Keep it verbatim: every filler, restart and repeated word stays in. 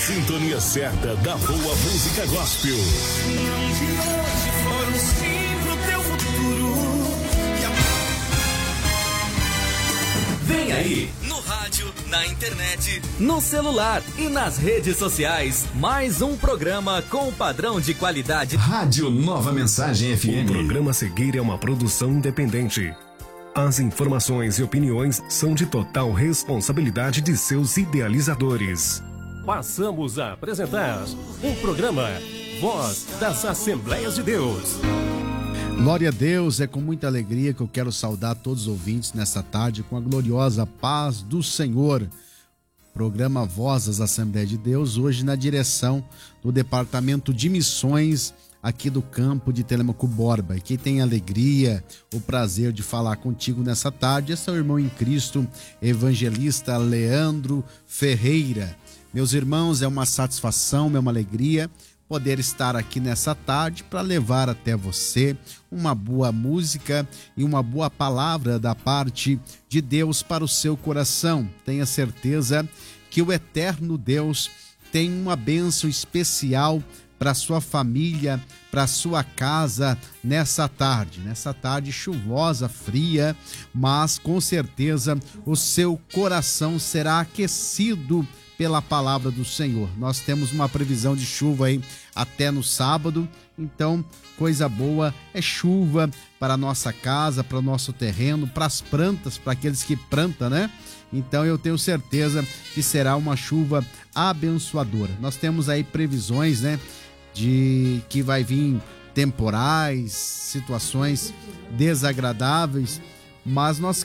sintonia certa da boa música gospel. De hoje foram sim pro teu futuro. Vem aí, no rádio, na internet, no celular e nas redes sociais, mais um programa com padrão de qualidade. Rádio Nova Mensagem F M. O programa a seguir é uma produção independente. As informações e opiniões são de total responsabilidade de seus idealizadores. Passamos a apresentar o programa Voz das Assembleias de Deus. Glória a Deus, é com muita alegria que eu quero saudar todos os ouvintes nessa tarde com a gloriosa paz do Senhor. Programa Voz das Assembleias de Deus, hoje na direção do Departamento de Missões aqui do campo de Telêmaco Borba. E quem tem a alegria, o prazer de falar contigo nessa tarde é seu irmão em Cristo, evangelista Leandro Ferreira. Meus irmãos, é uma satisfação, é uma alegria poder estar aqui nessa tarde para levar até você uma boa música e uma boa palavra da parte de Deus para o seu coração. Tenha certeza que o eterno Deus tem uma bênção especial para sua família, para sua casa nessa tarde, nessa tarde chuvosa, fria, mas com certeza o seu coração será aquecido pela palavra do Senhor. Nós temos uma previsão de chuva aí até no sábado, então coisa boa é chuva para a nossa casa, para o nosso terreno, para as plantas, para aqueles que plantam, né? Então eu tenho certeza que será uma chuva abençoadora. Nós temos aí previsões, né, de que vai vir temporais, situações desagradáveis, mas nós